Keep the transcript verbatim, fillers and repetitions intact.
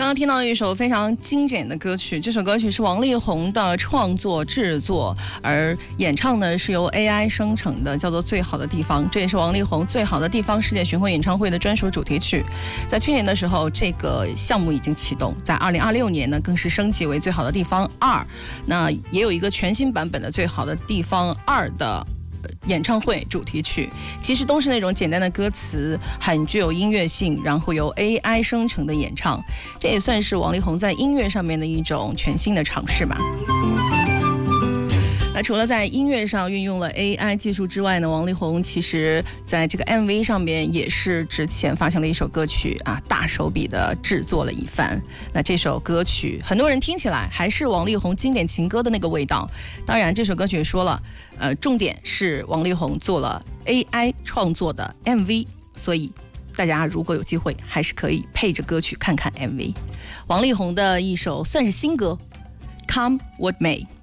刚刚听到一首非常经典的歌曲，这首歌曲是王力宏的创作制作，而演唱呢是由 A I 生成的，叫做《最好的地方》，这也是王力宏《最好的地方》世界巡回演唱会的专属主题曲。在去年的时候，这个项目已经启动，在二零二六年呢更是升级为《最好的地方二》，那也有一个全新版本的《最好的地方二》的演唱会主题曲，其实都是那种简单的歌词，很具有音乐性，然后由 A I 生成的演唱，这也算是王力宏在音乐上面的一种全新的尝试吧。那除了在音乐上运用了 A I 技术之外呢，王力宏其实在这个 M V 上面也是之前发行了一首歌曲啊，大手笔的制作了一番。那这首歌曲很多人听起来还是王力宏经典情歌的那个味道。当然这首歌曲说了，呃，重点是王力宏做了 A I 创作的 M V， 所以大家如果有机会还是可以配着歌曲看看 M V。 王力宏的一首算是新歌 Come What May。